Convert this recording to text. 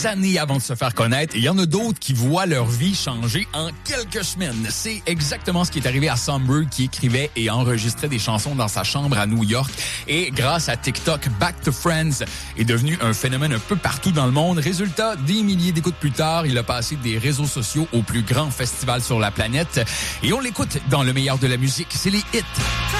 années avant de se faire connaître et il y en a d'autres qui voient leur vie changer en quelques semaines. C'est exactement ce qui est arrivé à Sombird qui écrivait et enregistrait des chansons dans sa chambre à New York et grâce à TikTok, Back to Friends est devenu un phénomène un peu partout dans le monde. Résultat, des milliers d'écoutes plus tard, il a passé des réseaux sociaux au plus grand festival sur la planète et on l'écoute dans le meilleur de la musique, c'est les hits.